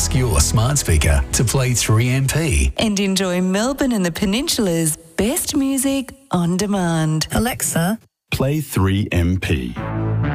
ask your smart speaker to play 3MP. And enjoy Melbourne and the Peninsula's best music on demand. Alexa, Play 3MP.